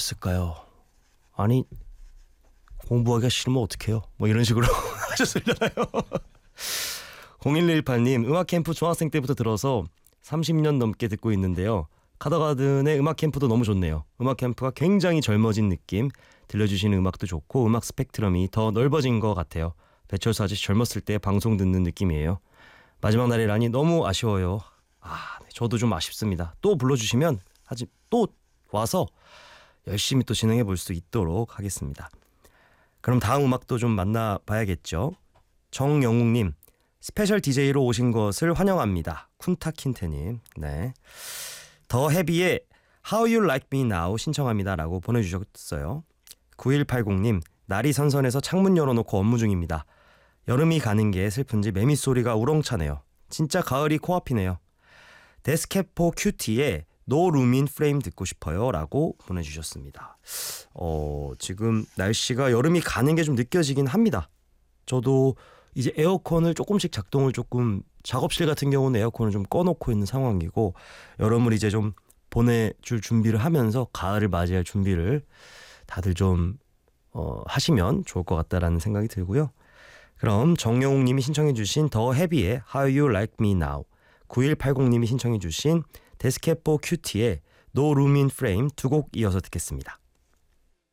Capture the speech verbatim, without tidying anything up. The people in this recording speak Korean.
하셨을까요? 아니 공부하기가 싫으면 어떡해요? 뭐 이런 식으로 하셨을려나요? 공일일팔 님 음악 캠프 중학생 때부터 들어서 삼십 년 넘게 듣고 있는데요. 카더가든의 음악 캠프도 너무 좋네요. 음악 캠프가 굉장히 젊어진 느낌, 들려주시는 음악도 좋고 음악 스펙트럼이 더 넓어진 것 같아요. 배철수 아저씨 젊었을 때 방송 듣는 느낌이에요. 마지막 날이라니 너무 아쉬워요. 아, 네, 저도 좀 아쉽습니다. 또 불러주시면 하지 또 와서 열심히 또 진행해 볼 수 있도록 하겠습니다. 그럼 다음 음악도 좀 만나봐야겠죠. 정영욱님 스페셜 디제이로 오신 것을 환영합니다. 쿤타킨테님 네. 더 헤비의 How You Like Me Now 신청합니다 라고 보내주셨어요. 구일팔공 님 날이 선선해서 창문 열어놓고 업무 중입니다. 여름이 가는 게 슬픈지 매미 소리가 우렁차네요. 진짜 가을이 코앞이네요. 데스케포 큐티의 No Room in Frame 듣고 싶어요 라고 보내주셨습니다. 어, 지금 날씨가 여름이 가는 게 좀 느껴지긴 합니다. 저도 이제 에어컨을 조금씩 작동을 조금 작업실 같은 경우는 에어컨을 좀 꺼놓고 있는 상황이고 여름을 이제 좀 보내줄 준비를 하면서 가을을 맞이할 준비를 다들 좀 어, 하시면 좋을 것 같다라는 생각이 들고요. 그럼 정영욱 님이 신청해 주신 더 헤비의 How You Like Me Now, 구일팔공 님이 신청해 주신 데스케포 큐티의 No Room in Frame 두 곡 이어서 듣겠습니다.